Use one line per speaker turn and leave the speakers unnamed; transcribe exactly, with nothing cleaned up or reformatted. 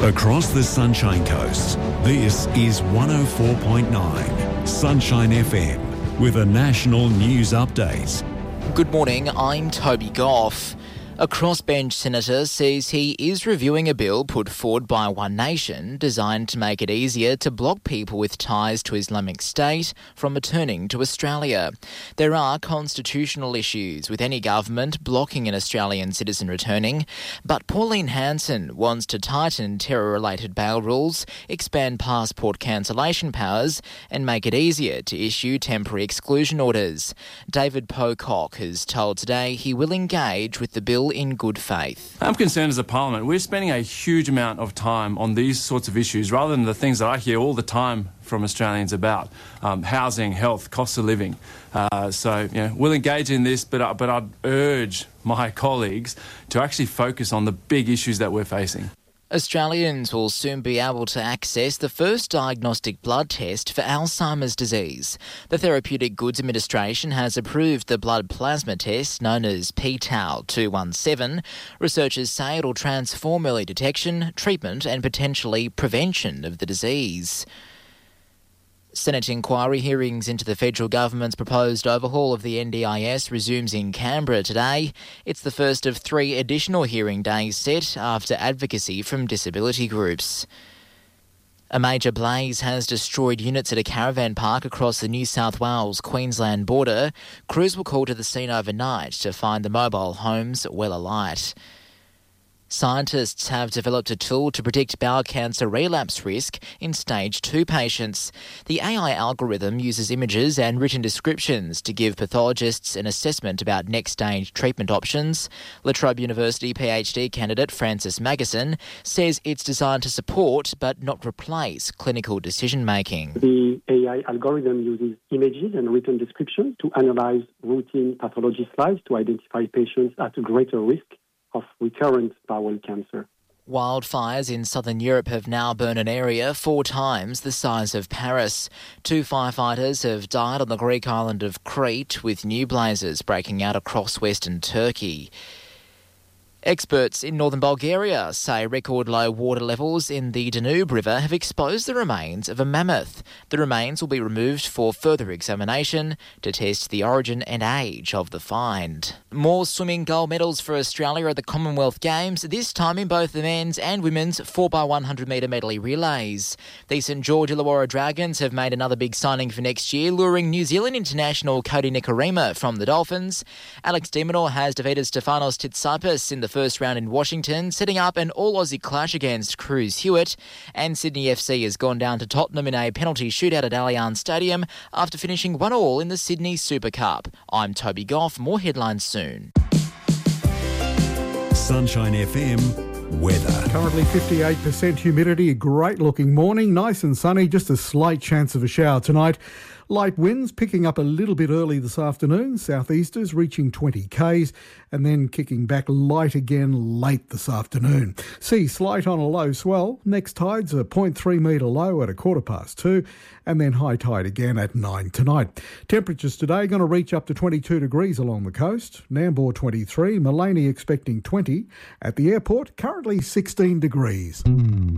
Across the Sunshine Coast, this is one oh four point nine Sunshine F M with a national news update.
Good morning, I'm Toby Goff. A crossbench senator says he is reviewing a bill put forward by One Nation designed to make it easier to block people with ties to Islamic State from returning to Australia. There are constitutional issues with any government blocking an Australian citizen returning, but Pauline Hanson wants to tighten terror-related bail rules, expand passport cancellation powers and make it easier to issue temporary exclusion orders. David Pocock has told Today he will engage with the bill in good faith.
I'm concerned as a parliament. We're spending a huge amount of time on these sorts of issues rather than the things that I hear all the time from Australians about um, housing, health, cost of living. Uh, so, you know, we'll engage in this, but, uh, but I'd urge my colleagues to actually focus on the big issues that we're facing.
Australians will soon be able to access the first diagnostic blood test for Alzheimer's disease. The Therapeutic Goods Administration has approved the blood plasma test known as P T A L two one seven. Researchers say it will transform early detection, treatment and potentially prevention of the disease. Senate inquiry hearings into the federal government's proposed overhaul of the N D I S resumes in Canberra today. It's the first of three additional hearing days set after advocacy from disability groups. A major blaze has destroyed units at a caravan park across the New South Wales-Queensland border. Crews were called to the scene overnight to find the mobile homes well alight. Scientists have developed a tool to predict bowel cancer relapse risk in stage two patients. The A I algorithm uses images and written descriptions to give pathologists an assessment about next stage treatment options. La Trobe University PhD candidate Francis Magusson says it's designed to support but not replace clinical decision making.
The A I algorithm uses images and written descriptions to analyze routine pathology slides to identify patients at greater risk of recurrent bowel cancer.
Wildfires in southern Europe have now burned an area four times the size of Paris. Two firefighters have died on the Greek island of Crete, with new blazes breaking out across western Turkey. Experts in northern Bulgaria say record low water levels in the Danube River have exposed the remains of a mammoth. The remains will be removed for further examination to test the origin and age of the find. More swimming gold medals for Australia at the Commonwealth Games, this time in both the men's and women's four by one hundred metre medley relays. The St George Illawarra Dragons have made another big signing for next year, luring New Zealand international Cody Nikorima from the Dolphins. Alex de Minaur has defeated Stefanos Tsitsipas in the first round in Washington, setting up an all-Aussie clash against Cruz Hewitt. And Sydney F C has gone down to Tottenham in a penalty shootout at Allianz Stadium after finishing one all in the Sydney Super Cup. I'm Toby Goff. More headlines soon.
Sunshine F M weather.
Currently fifty-eight percent humidity, a great looking morning, nice and sunny, just a slight chance of a shower tonight. Light winds picking up a little bit early this afternoon, southeasters reaching twenty k's and then kicking back light again late this afternoon. Sea slight on a low swell, next tide's a zero point three metre low at a quarter past two and then high tide again at nine tonight. Temperatures today going to reach up to twenty-two degrees along the coast, Nambour twenty-three, Maleny expecting twenty, at the airport currently sixteen degrees.